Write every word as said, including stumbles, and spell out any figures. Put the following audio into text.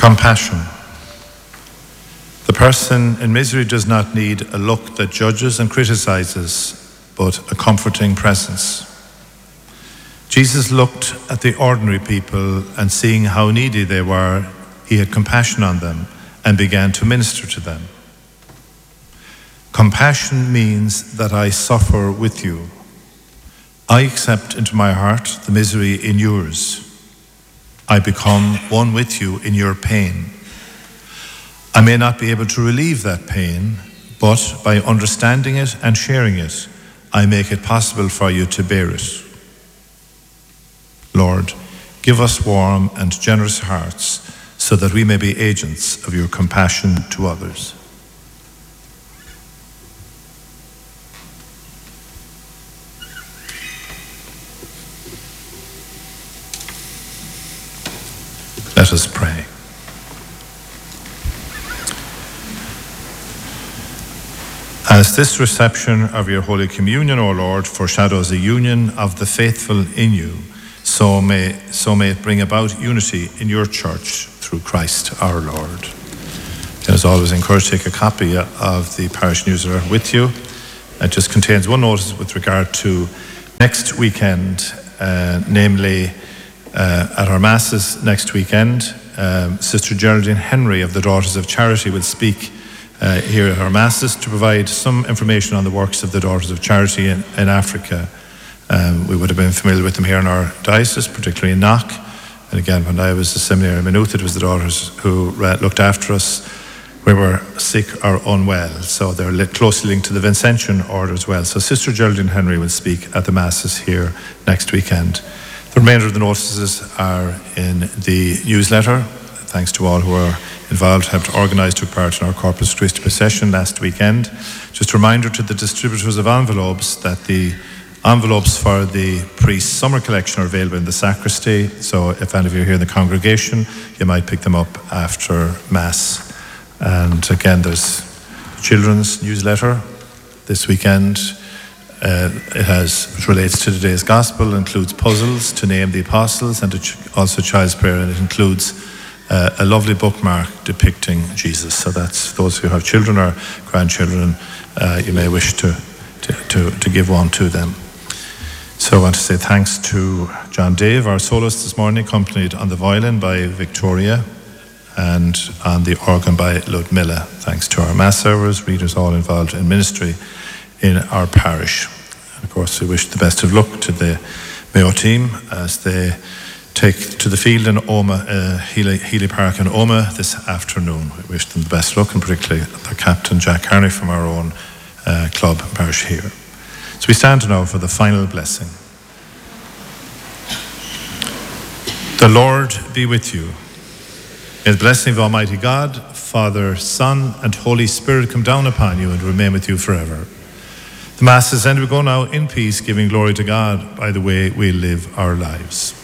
Compassion. The person in misery does not need a look that judges and criticizes, but a comforting presence. Jesus looked at the ordinary people, and seeing how needy they were, he had compassion on them and began to minister to them. Compassion means that I suffer with you. I accept into my heart the misery in yours. I become one with you in your pain. I may not be able to relieve that pain, but by understanding it and sharing it, I make it possible for you to bear it. Lord, give us warm and generous hearts so that we may be agents of your compassion to others. Let us pray. As this reception of your Holy Communion, O Lord, foreshadows a union of the faithful in you, so may, so may it bring about unity in your church through Christ our Lord. As always, I encourage you to take a copy of the parish newsletter with you. It just contains one notice with regard to next weekend, uh, namely uh, at our Masses next weekend. Um, Sister Geraldine Henry of the Daughters of Charity will speak uh, here at our Masses to provide some information on the works of the Daughters of Charity in, in Africa. Um, we would have been familiar with them here in our diocese, particularly in Knock. And again, when I was a seminary in Maynooth, it was the Daughters who uh, looked after us when we were sick or unwell. So they're li- closely linked to the Vincentian order as well. So Sister Geraldine Henry will speak at the Masses here next weekend. The remainder of the notices are in the newsletter. Thanks to all who are involved, helped organise, took part in our Corpus Christi procession last weekend. Just a reminder to the distributors of envelopes that the envelopes for the priest's summer collection are available in the sacristy. So if any of you are here in the congregation, you might pick them up after Mass. And again, there's children's newsletter this weekend. Uh, it has, which relates to today's gospel, includes puzzles to name the apostles and ch- also child's prayer, and it includes uh, a lovely bookmark depicting Jesus. So that's those who have children or grandchildren, uh, you may wish to, to, to, to give one to them. So I want to say thanks to John Dave, our soloist this morning, accompanied on the violin by Victoria and on the organ by Ludmilla. Thanks to our mass servers, readers, all involved in ministry in our parish. And of course, we wish the best of luck to the Mayo team as they take to the field in Oma, uh, Healy, Healy Park in Oma this afternoon. We wish them the best of luck, and particularly their captain, Jack Carney, from our own uh, club and parish here. So we stand now for the final blessing. The Lord be with you. May the blessing of Almighty God, Father, Son, and Holy Spirit come down upon you and remain with you forever. The Mass is ended. We go now in peace, giving glory to God by the way we live our lives.